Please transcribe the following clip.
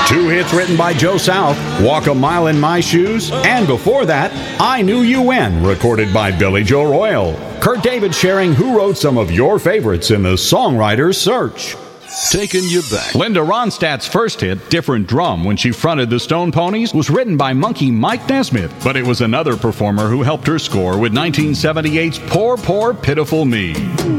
Two hits written by Joe South, Walk a Mile in My Shoes, and before that, I Knew You When, recorded by Billy Joe Royal. Kurt David sharing who wrote some of your favorites in the Songwriter's Search. Taking you back. Linda Ronstadt's first hit, Different Drum, when she fronted the Stone Ponies, was written by Monkey Mike Nesmith, but it was another performer who helped her score with 1978's Poor, Poor, Pitiful Me.